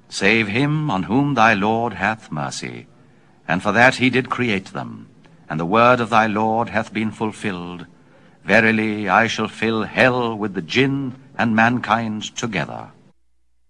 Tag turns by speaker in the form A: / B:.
A: save him on whom thy Lord hath mercy. And for that he did create them, and the word of thy Lord hath been fulfilled. Verily I shall fill hell with the jinn and mankind together.